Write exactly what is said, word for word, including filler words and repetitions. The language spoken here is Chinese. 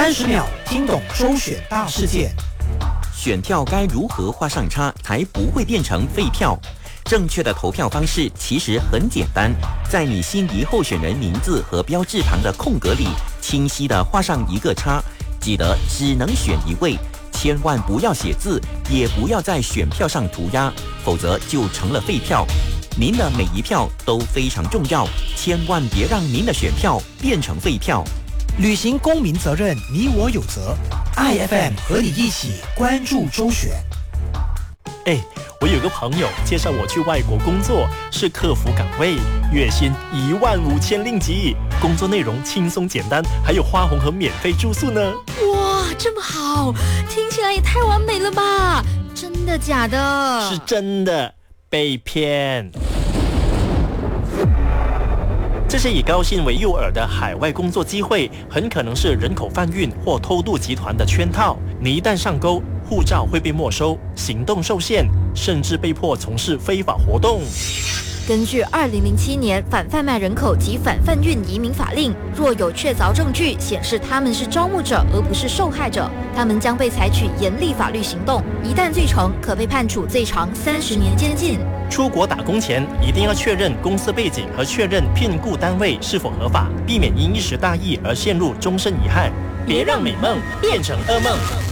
三十秒听懂周选大事件。 选票该如何画上叉才不会变成废票？正确的投票方式其实很简单，在你心仪候选人名字和标志旁的空格里，清晰地画上一个叉。记得只能选一位，千万不要写字，也不要在选票上涂鸦，否则就成了废票。您的每一票都非常重要，千万别让您的选票变成废票。 履行公民责任，你我有责。I F M 和你一起关注周选。 哎，我有个朋友介绍我去外国工作，是客服岗位，月薪一万五千令吉，工作内容轻松简单，还有花红和免费住宿呢。 哇，这么好，听起来也太完美了吧？真的假的？ 是真的，被骗。这些以高薪为诱饵的海外工作机会，很可能是人口贩运或偷渡集团的圈套。你一旦上钩，护照会被没收，行动受限，甚至被迫从事非法活动。 根据二零零七年反贩卖人口及反贩运移民法令，若有确凿证据显示他们是招募者而不是受害者，他们将被采取严厉法律行动，一旦罪成，可被判处最长三十年监禁。 出国打工前一定要确认公司背景和确认聘雇单位是否合法，避免因一时大意而陷入终身遗憾。别让美梦变成噩梦。